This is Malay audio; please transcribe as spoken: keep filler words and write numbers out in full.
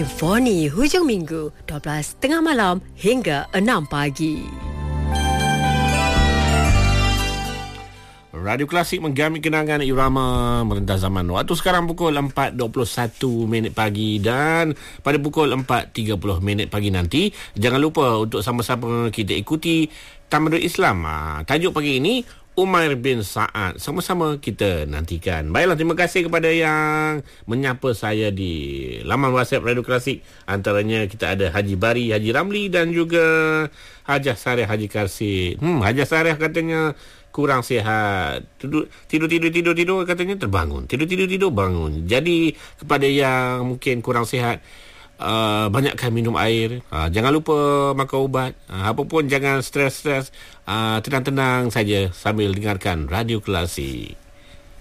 Simfoni hujung minggu dua belas tengah malam hingga enam pagi. Radio Klasik menggami kenangan irama merentas zaman. Waktu sekarang pukul empat dua puluh satu minit pagi, dan pada pukul empat tiga puluh minit pagi nanti jangan lupa untuk sama-sama kita ikuti Tamadun Islam. Ha, tajuk pagi ini Umair bin Sa'ad. Sama-sama kita nantikan. Baiklah, terima kasih kepada yang menyapa saya di laman WhatsApp Radio Klasik. Antaranya kita ada Haji Bari, Haji Ramli dan juga Hajah Sarih Haji Karsi. Hmm, Hajah Sarih katanya kurang sihat. Tidur, tidur, tidur, tidur, tidur katanya terbangun. Tidur, tidur, tidur, bangun. Jadi kepada yang mungkin kurang sihat, uh, banyakkan minum air. Uh, jangan lupa makan ubat. Uh, apa pun jangan stres-stres. Uh, tenang-tenang saja sambil dengarkan Radio Klasik.